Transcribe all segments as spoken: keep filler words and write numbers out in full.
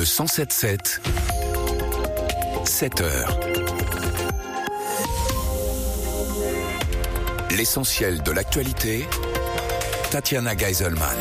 Le cent sept sept, sept heures. L'essentiel de l'actualité, Tatiana Geiselman.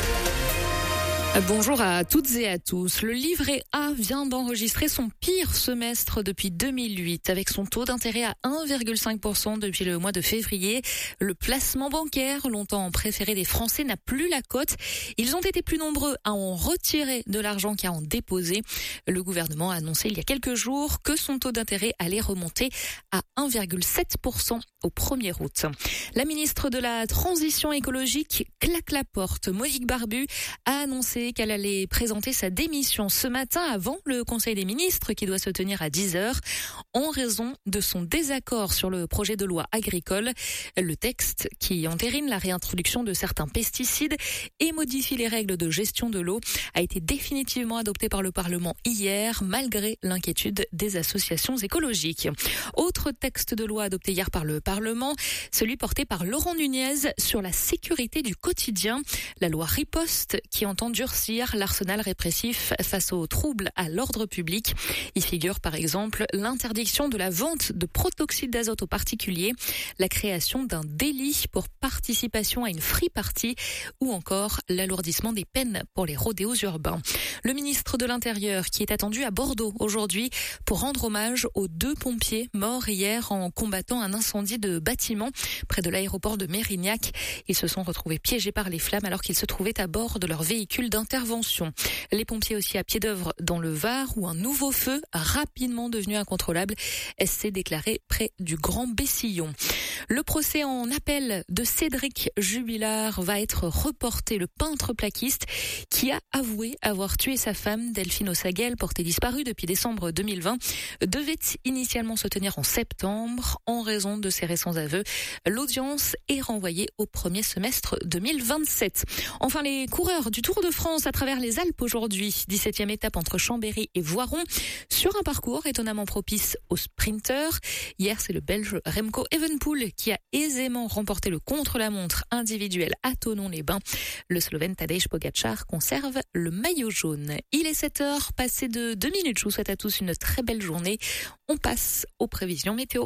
Bonjour à toutes et à tous. Le livret A vient d'enregistrer son pire semestre depuis deux mille huit, avec son taux d'intérêt à un virgule cinq pour cent depuis le mois de février. Le placement bancaire, longtemps préféré des Français, n'a plus la cote. Ils ont été plus nombreux à en retirer de l'argent qu'à en déposer. Le gouvernement a annoncé il y a quelques jours que son taux d'intérêt allait remonter à un virgule sept pour cent au premier août. La ministre de la Transition écologique claque la porte. Monique Barbu a annoncé qu'elle allait présenter sa démission ce matin avant le Conseil des ministres qui doit se tenir à dix heures en raison de son désaccord sur le projet de loi agricole. Le texte qui entérine la réintroduction de certains pesticides et modifie les règles de gestion de l'eau a été définitivement adopté par le Parlement hier malgré l'inquiétude des associations écologiques. Autre texte de loi adopté hier par le Parlement, celui porté par Laurent Nunez sur la sécurité du quotidien. La loi Riposte qui entend durcir l'arsenal répressif face aux troubles à l'ordre public. Il figure par exemple l'interdiction de la vente de protoxyde d'azote aux particuliers, la création d'un délit pour participation à une free party ou encore l'alourdissement des peines pour les rodéos urbains. Le ministre de l'Intérieur qui est attendu à Bordeaux aujourd'hui pour rendre hommage aux deux pompiers morts hier en combattant un incendie de bâtiment près de l'aéroport de Mérignac. Ils se sont retrouvés piégés par les flammes alors qu'ils se trouvaient à bord de leur véhicule d'intervention. Les pompiers aussi à pied d'œuvre dans le Var où un nouveau feu rapidement devenu incontrôlable s'est déclaré près du Grand Bessillon. Le procès en appel de Cédric Jubilard va être reporté. Le peintre plaquiste qui a avoué avoir tué sa femme Delphine Ossaguel, portée disparue depuis décembre deux mille vingt, devait initialement se tenir en septembre. En raison de ses récents aveux, l'audience est renvoyée au premier semestre deux mille vingt-sept. Enfin, les coureurs du Tour de France à travers les Alpes aujourd'hui. dix-septième étape entre Chambéry et Voiron sur un parcours étonnamment propice aux sprinteurs. Hier, c'est le Belge Remco Evenepoel qui a aisément remporté le contre-la-montre individuel à Thonon-les-Bains. Le Slovène Tadej Pogačar conserve le maillot jaune. Il est sept heures, passé de deux minutes. Je vous souhaite à tous une très belle journée. On passe aux prévisions météo.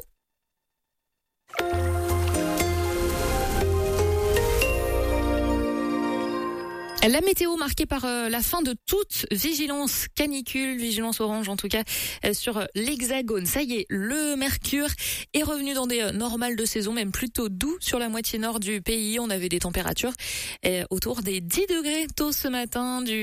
La météo marquée par euh, la fin de toute vigilance canicule, vigilance orange en tout cas, euh, sur l'Hexagone. Ça y est, le mercure est revenu dans des euh, normales de saison, même plutôt doux sur la moitié nord du pays. On avait des températures euh, autour des dix degrés tôt ce matin, du